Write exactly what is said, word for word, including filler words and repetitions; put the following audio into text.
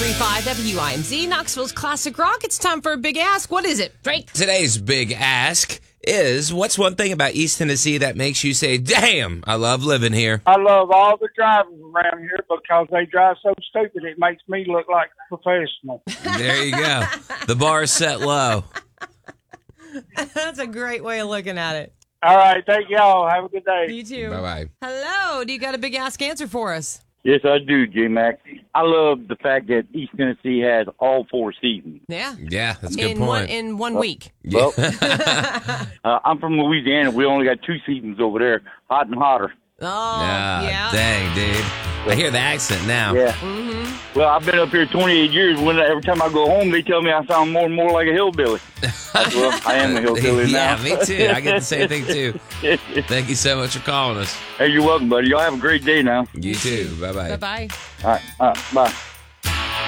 three five W I M Z, Knoxville's classic rock. It's time for a Big Ask. What is it, Drake? Today's Big Ask is, what's one thing about East Tennessee that makes you say, damn, I love living here? I love all the drivers around here because they drive so stupid it makes me look like a professional. There you go. The bar is set low. That's a great way of looking at it. All right, thank y'all. Have a good day. You too. Bye-bye. Hello, do you got a Big Ask answer for us? Yes, I do, J-Mac. I love the fact that East Tennessee has all four seasons. Yeah. Yeah, that's a good in point. One, in one week. Well, uh, I'm from Louisiana. We only got two seasons over there, hot and hotter. Oh, Ah, yeah. Dang, dude. I hear the accent now. Yeah. Mm-hmm. Well, I've been up here twenty-eight years. When every time I go home, they tell me I sound more and more like a hillbilly. Well, I am a hillbilly now. Yeah, me too. I get the same thing, too. Thank you so much for calling us. Hey, you're welcome, buddy. Y'all have a great day now. You too. Bye-bye. Bye-bye. All right, all right, bye.